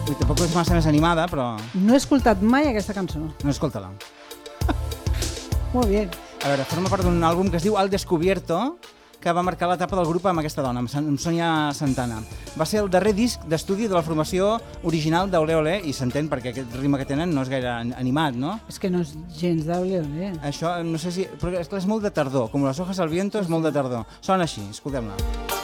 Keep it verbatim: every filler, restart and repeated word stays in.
Ui, tampoc és massa més animada, però... No he escoltat mai aquesta cançó. No, escolta-la. Molt bé. A veure, forma part d'un àlbum que es diu Al Descubierto, que va marcar l'etapa del grup amb aquesta dona, amb Sonia Santana. Va ser el darrer disc d'estudi de la formació original d'Olé Olé, i s'entén perquè aquest ritme que tenen no és gaire animat, no? És que no és gens d'Olé Olé. Això, no sé si... Però és que és molt de tardor, com les hojas al viento és molt de tardor. Sona així, escoltem-la.